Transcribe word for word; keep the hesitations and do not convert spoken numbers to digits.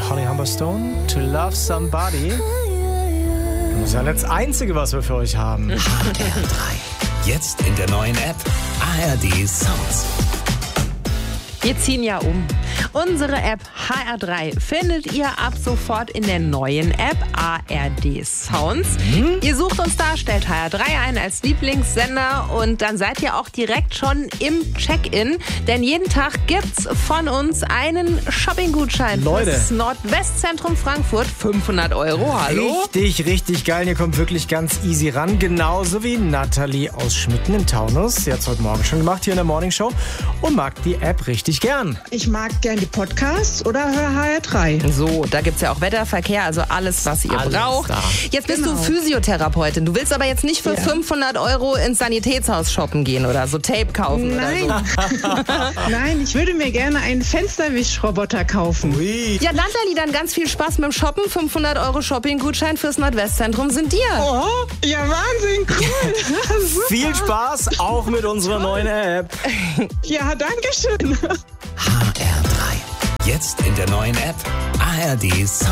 Holly Humberstone, To Love Somebody. Das ist ja das Einzige, was wir für euch haben. H R drei. Jetzt in der neuen App A R D Sounds. Wir ziehen ja um. Unsere App H R drei findet ihr ab sofort in der neuen App A R D Sounds. Mhm. Ihr sucht uns da, stellt H R drei ein als Lieblingssender und dann seid ihr auch direkt schon im Check-in. Denn jeden Tag gibt's von uns einen Shopping-Gutschein Leute. fürs Nordwestzentrum Frankfurt. fünfhundert Euro, hallo? Richtig, richtig geil. Ihr kommt wirklich ganz easy ran. Genauso wie Nathalie aus Schmitten im Taunus. Sie hat es heute Morgen schon gemacht hier in der Morning Show und mag die App richtig gern. Ich mag gern die Podcasts oder höre H R drei. So, da gibt's ja auch Wetterverkehr, also alles, was ihr Alles braucht. da. Jetzt bist Genau. du Physiotherapeutin. Du willst aber jetzt nicht für Ja. fünfhundert Euro ins Sanitätshaus shoppen gehen oder so Tape kaufen Nein. oder so. Nein, ich würde mir gerne einen Fensterwischroboter kaufen. Ui. Ja, Nathalie, dann ganz viel Spaß beim Shoppen. fünfhundert Euro Shopping-Gutschein fürs Nordwestzentrum sind dir. Oh, ja Wahnsinn, cool. Super. Viel Spaß auch mit unserer neuen App. Ja, danke schön. H R drei. Jetzt in der neuen App A R D Sounds.